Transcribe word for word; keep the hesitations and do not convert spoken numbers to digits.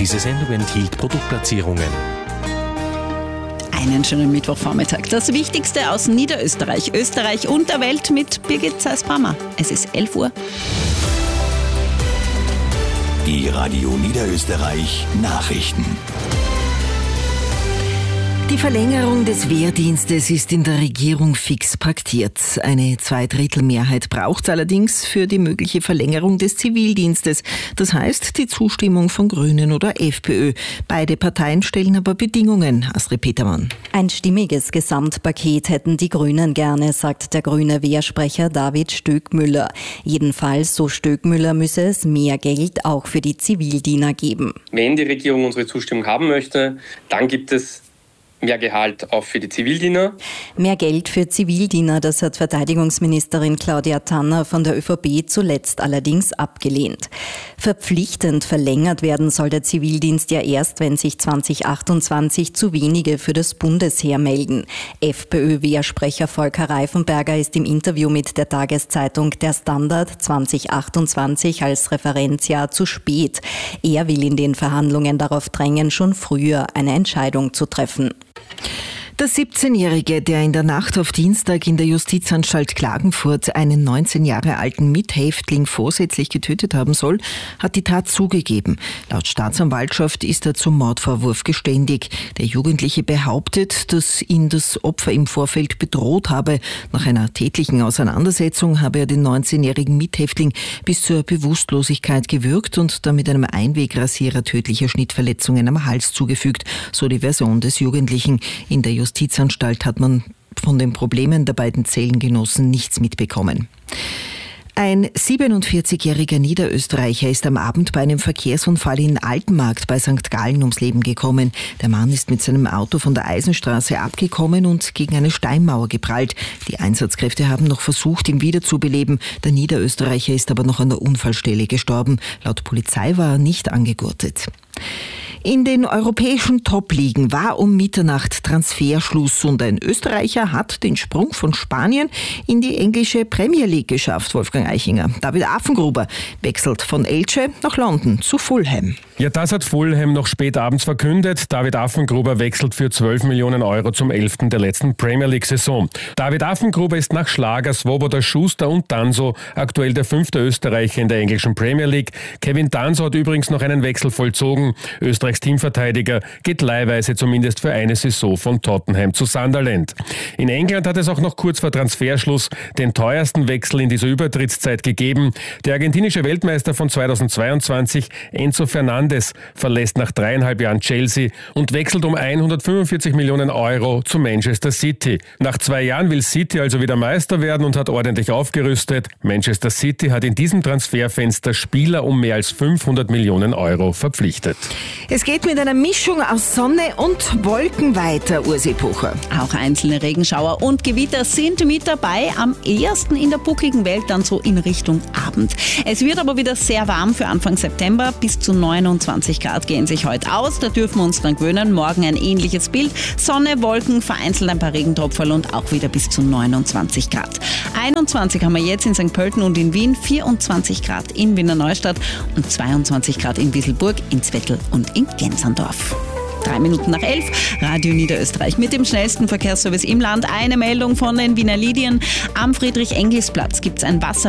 Diese Sendung enthielt Produktplatzierungen. Einen schönen Mittwochvormittag. Das Wichtigste aus Niederösterreich, Österreich und der Welt mit Birgit Zeiss-Brammer. Es ist elf Uhr. Die Radio Niederösterreich Nachrichten. Die Verlängerung des Wehrdienstes ist in der Regierung fix paktiert. Eine Zweidrittelmehrheit braucht es allerdings für die mögliche Verlängerung des Zivildienstes. Das heißt die Zustimmung von Grünen oder FPÖ. Beide Parteien stellen aber Bedingungen. Astrid Petermann. Ein stimmiges Gesamtpaket hätten die Grünen gerne, sagt der grüne Wehrsprecher David Stöckmüller. Jedenfalls, so Stöckmüller, müsse es mehr Geld auch für die Zivildiener geben. Wenn die Regierung unsere Zustimmung haben möchte, dann gibt es mehr Gehalt auch für die Zivildiener. Mehr Geld für Zivildiener, das hat Verteidigungsministerin Claudia Tanner von der ÖVP zuletzt allerdings abgelehnt. Verpflichtend verlängert werden soll der Zivildienst ja erst, wenn sich zwanzig achtundzwanzig zu wenige für das Bundesheer melden. FPÖ-Wehrsprecher Volker Reifenberger ist im Interview mit der Tageszeitung Der Standard zwanzig achtundzwanzig als Referenzjahr zu spät. Er will in den Verhandlungen darauf drängen, schon früher eine Entscheidung zu treffen. Der siebzehnjährige, der in der Nacht auf Dienstag in der Justizanstalt Klagenfurt einen neunzehn Jahre alten Mithäftling vorsätzlich getötet haben soll, hat die Tat zugegeben. Laut Staatsanwaltschaft ist er zum Mordvorwurf geständig. Der Jugendliche behauptet, dass ihn das Opfer im Vorfeld bedroht habe. Nach einer tätlichen Auseinandersetzung habe er den neunzehnjährigen Mithäftling bis zur Bewusstlosigkeit gewürgt und dann mit einem Einwegrasierer tödliche Schnittverletzungen am Hals zugefügt, so die Version des Jugendlichen. In der Justizanstalt hat man von den Problemen der beiden Zellengenossen nichts mitbekommen. Ein siebenundvierzigjähriger Niederösterreicher ist am Abend bei einem Verkehrsunfall in Altenmarkt bei Sankt Gallen ums Leben gekommen. Der Mann ist mit seinem Auto von der Eisenstraße abgekommen und gegen eine Steinmauer geprallt. Die Einsatzkräfte haben noch versucht, ihn wiederzubeleben. Der Niederösterreicher ist aber noch an der Unfallstelle gestorben. Laut Polizei war er nicht angegurtet. In den europäischen Top-Ligen war um Mitternacht Transferschluss und ein Österreicher hat den Sprung von Spanien in die englische Premier League geschafft, Wolfgang Eichinger. David Affengruber wechselt von Elche nach London zu Fulham. Ja, das hat Fulham noch spät abends verkündet. David Affengruber wechselt für zwölf Millionen Euro zum elften der letzten Premier League-Saison. David Affengruber ist nach Schlager, Svoboda, Schuster und Danso aktuell der fünfte Österreicher in der englischen Premier League. Kevin Danso hat übrigens noch einen Wechsel vollzogen. Österreichs Teamverteidiger geht leihweise zumindest für eine Saison von Tottenham zu Sunderland. In England hat es auch noch kurz vor Transferschluss den teuersten Wechsel in dieser Übertrittszeit gegeben. Der argentinische Weltmeister von zweitausendzweiundzwanzig, Enzo Fernandes, verlässt nach dreieinhalb Jahren Chelsea und wechselt um hundertfünfundvierzig Millionen Euro zu Manchester City. Nach zwei Jahren will City also wieder Meister werden und hat ordentlich aufgerüstet. Manchester City hat in diesem Transferfenster Spieler um mehr als fünfhundert Millionen Euro verpflichtet. Es geht mit einer Mischung aus Sonne und Wolken weiter, Ursi Pucher. Auch einzelne Regenschauer und Gewitter sind mit dabei, am ehesten in der buckligen Welt dann so in Richtung Abend. Es wird aber wieder sehr warm für Anfang September. Bis zu neunundzwanzig Grad gehen sich heute aus. Da dürfen wir uns dann gewöhnen. Morgen ein ähnliches Bild. Sonne, Wolken, vereinzelt ein paar Regentropferl und auch wieder bis zu neunundzwanzig Grad. einundzwanzig haben wir jetzt in Sankt Pölten und in Wien, vierundzwanzig Grad in Wiener Neustadt und zweiundzwanzig Grad in Wieselburg, in Zwettl und in Gensandorf. Drei Minuten nach elf, Radio Niederösterreich mit dem schnellsten Verkehrsservice im Land. Eine Meldung von den Wiener Linien. Am Friedrich-Engels-Platz gibt es ein Wasser